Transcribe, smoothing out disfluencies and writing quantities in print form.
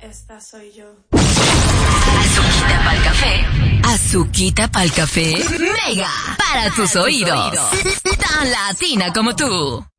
Esta soy yo. Azuquita pa'l café. Azuquita pa'l café. Mega. Para tus oídos. Tan latina como tú.